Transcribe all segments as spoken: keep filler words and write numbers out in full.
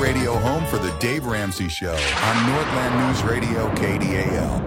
radio home for the Dave Ramsey Show on Northland News Radio K D A L.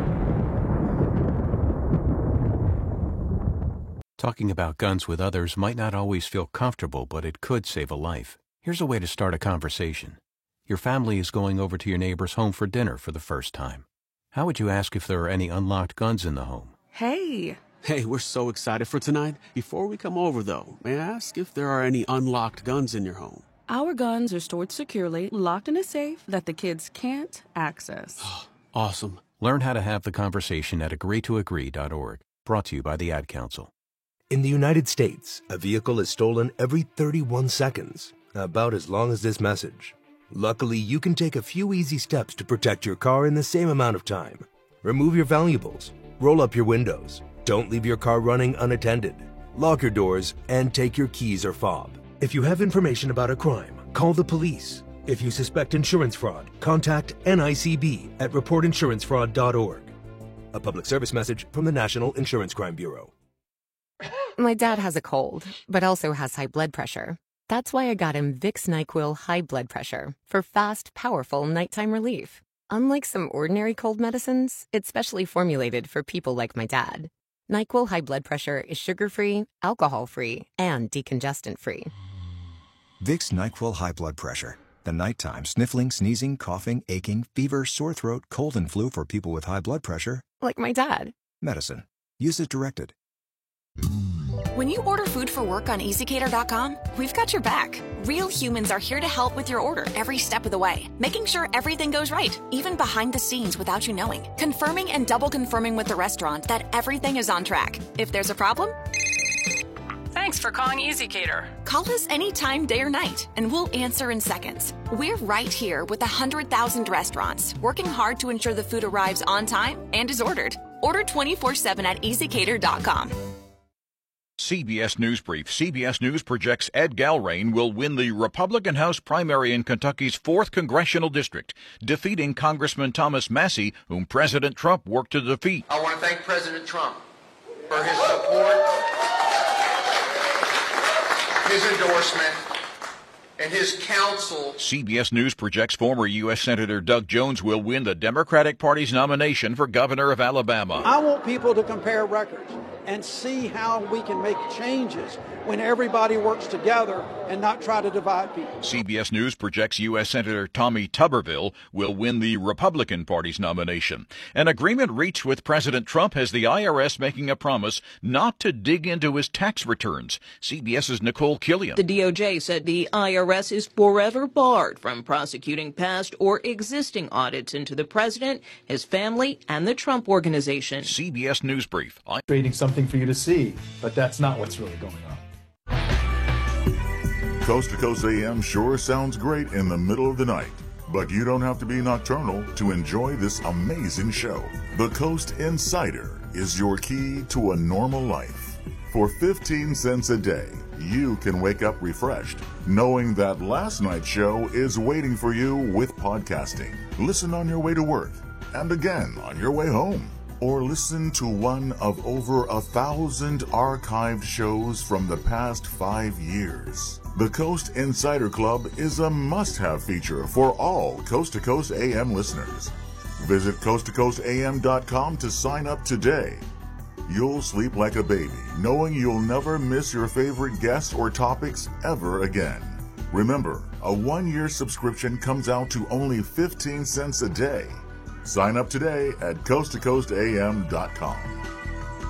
Talking about guns with others might not always feel comfortable, but it could save a life. Here's a way to start a conversation. Your family is going over to your neighbor's home for dinner for the first time. How would you ask if there are any unlocked guns in the home? Hey. Hey, we're so excited for tonight. Before we come over, though, may I ask if there are any unlocked guns in your home? Our guns are stored securely, locked in a safe that the kids can't access. Awesome. Learn how to have the conversation at agree to agree dot org. Brought to you by the Ad Council. In the United States, a vehicle is stolen every thirty-one seconds, about as long as this message. Luckily, you can take a few easy steps to protect your car in the same amount of time. Remove your valuables, roll up your windows, don't leave your car running unattended, lock your doors, and take your keys or fob. If you have information about a crime, call the police. If you suspect insurance fraud, contact N I C B at report insurance fraud dot org. A public service message from the National Insurance Crime Bureau. My dad has a cold, but also has high blood pressure. That's why I got him Vicks NyQuil High Blood Pressure for fast, powerful nighttime relief. Unlike some ordinary cold medicines, it's specially formulated for people like my dad. NyQuil High Blood Pressure is sugar-free, alcohol-free, and decongestant-free. Vicks NyQuil High Blood Pressure. The nighttime sniffling, sneezing, coughing, aching, fever, sore throat, cold, and flu for people with high blood pressure. Like my dad. Medicine. Use as directed. When you order food for work on easy cater dot com, we've got your back. Real humans are here to help with your order every step of the way, making sure everything goes right, even behind the scenes without you knowing. Confirming and double confirming with the restaurant that everything is on track. If there's a problem, thanks for calling ezCater. Call us anytime, day or night, and we'll answer in seconds. We're right here with one hundred thousand restaurants, working hard to ensure the food arrives on time and is ordered. Order twenty-four seven at easy cater dot com. C B S News Brief. C B S News projects Ed Galrain will win the Republican House primary in Kentucky's fourth Congressional District, defeating Congressman Thomas Massie, whom President Trump worked to defeat. I want to thank President Trump for his support, his endorsement, and his counsel. C B S News projects former U S Senator Doug Jones will win the Democratic Party's nomination for governor of Alabama. I want people to compare records and see how we can make changes when everybody works together and not try to divide people. C B S News projects U S Senator Tommy Tuberville will win the Republican Party's nomination. An agreement reached with President Trump has the I R S making a promise not to dig into his tax returns. CBS's Nicole Killian. The D O J said the I R S is forever barred from prosecuting past or existing audits into the president, his family, and the Trump Organization. C B S News Brief. I'm creating something for you to see, but that's not what's really going on. Coast to Coast A M sure sounds great in the middle of the night, but you don't have to be nocturnal to enjoy this amazing show. The Coast Insider is your key to a normal life. For fifteen cents a day, you can wake up refreshed, knowing that last night's show is waiting for you with podcasting. Listen on your way to work, and again on your way home. Or listen to one of over a thousand archived shows from the past five years. The Coast Insider Club is a must-have feature for all Coast to Coast A M listeners. Visit coast to coast a m dot com to sign up today. You'll sleep like a baby, knowing you'll never miss your favorite guests or topics ever again. Remember, a one-year subscription comes out to only fifteen cents a day. Sign up today at coast to coast a m dot com.